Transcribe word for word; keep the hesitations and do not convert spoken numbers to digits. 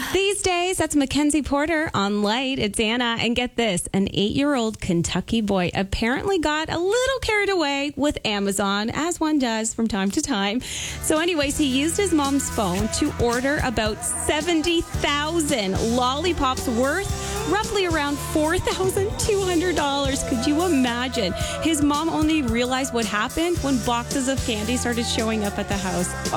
These days, that's Mackenzie Porter on Light. It's Anna. And get this, an eight-year-old Kentucky boy apparently got a little carried away with Amazon, as one does from time to time. So anyways, he used his mom's phone to order about seventy thousand lollipops worth roughly around four thousand two hundred dollars. Could you imagine? His mom only realized what happened when boxes of candy started showing up at the house.